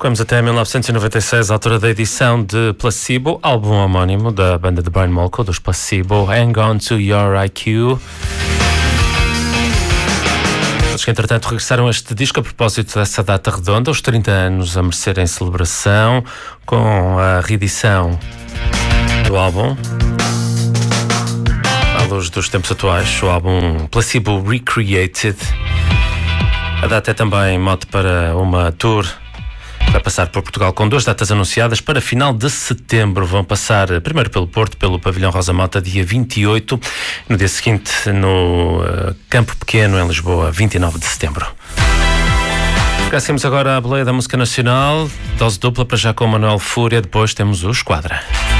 Percorremos até 1996, à altura da edição de Placebo, álbum homónimo da banda de Brian Molko, dos Placebo, Hang On To Your IQ. Eles que, entretanto, regressaram a este disco a propósito dessa data redonda, os 30 anos a merecerem celebração, com a reedição do álbum. À luz dos tempos atuais, o álbum Placebo Recreated. A data é também mote para uma tour. Vai passar por Portugal com 2 datas anunciadas para final de setembro. Vão passar primeiro pelo Porto, pelo Pavilhão Rosa Mota, dia 28. No dia seguinte, no Campo Pequeno, em Lisboa, 29 de setembro. Seguimos agora a boleia da música nacional. Dose dupla para já com o Manuel Fúria. Depois temos o Esquadra.